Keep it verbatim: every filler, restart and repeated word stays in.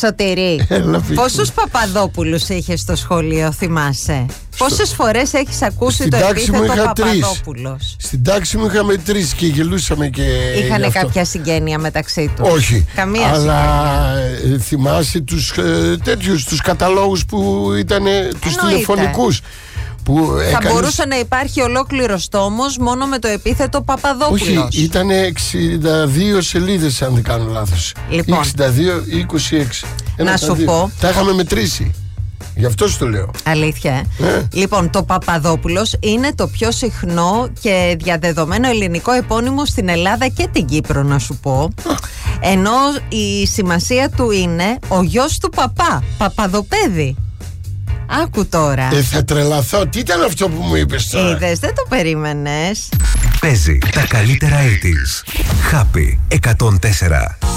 Σωτηρή, πόσους Παπαδόπουλους είχες στο σχολείο, θυμάσαι? Στο... Πόσες φορές έχεις ακούσει στην το επίθετο Παπαδόπουλος? Στην τάξη μου είχαμε τρεις και γελούσαμε και. Είχανε κάποια συγγένεια μεταξύ τους? Όχι. Καμία αλλά συγγένεια. Θυμάσαι τους ε, τέτοιους, τους καταλόγους που ήταν, τους τηλεφωνικούς. Που θα έκανες... μπορούσε να υπάρχει ολόκληρος τόμος μόνο με το επίθετο Παπαδόπουλος. Όχι, ήταν εξήντα δύο σελίδες αν δεν κάνω λάθος. Λοιπόν, εξήντα δύο ή είκοσι έξι. να σου πω. Τα είχαμε μετρήσει. Γι' αυτό σου το λέω. Αλήθεια. Ε? Λοιπόν, το Παπαδόπουλος είναι το πιο συχνό και διαδεδομένο ελληνικό επώνυμο στην Ελλάδα και την Κύπρο, να σου πω. Ενώ η σημασία του είναι ο γιος του παπά, Παπαδοπέδη. Άκου τώρα. Ε, θα τρελαθώ. Τι ήταν αυτό που μου είπες τώρα? Είδες, δεν το περίμενες. Παίζει τα καλύτερα ογδόντα. Happy εκατόν τέσσερα.